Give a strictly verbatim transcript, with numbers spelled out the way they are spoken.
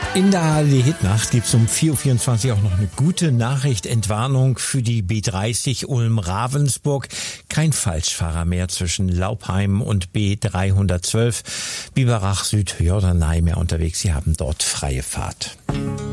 In der A R D-Hitnacht gibt's um vier Uhr vierundzwanzig auch noch eine gute Nachricht, Entwarnung für die B dreißig Ulm-Ravensburg. Kein Falschfahrer mehr zwischen Laupheim und B dreihundertzwölf. Biberach Süd-Jorderney mehr unterwegs. Sie haben dort freie Fahrt.